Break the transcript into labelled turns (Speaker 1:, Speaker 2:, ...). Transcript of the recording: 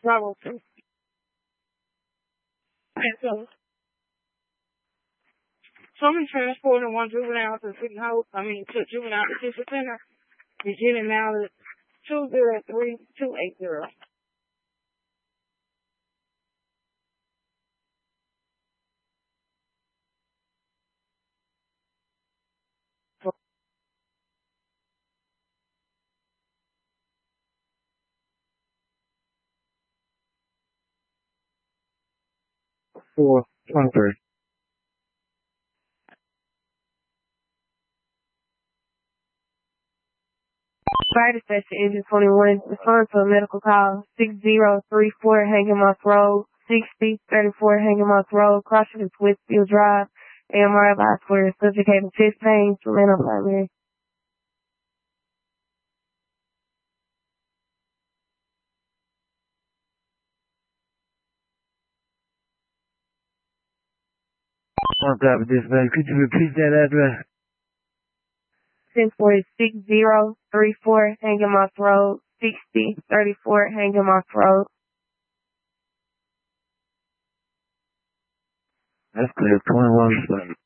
Speaker 1: Bravo 2. And so I'm transporting one juvenile to to juvenile detention center. The juvenile is 203-280.
Speaker 2: For 23.
Speaker 3: Fire dispatcher engine 21, respond to a medical call, 6034 Hangemoth Road, 6034 Hangemoth Road, crossing to Westfield Drive, AMR advised for subject having chest pains, remain on primary.
Speaker 2: On top of this, man, could you repeat that address?
Speaker 3: 10-4 is 6034 Hangemoth Road, 6034 Hangemoth Road.
Speaker 2: That's clear. 21 responded.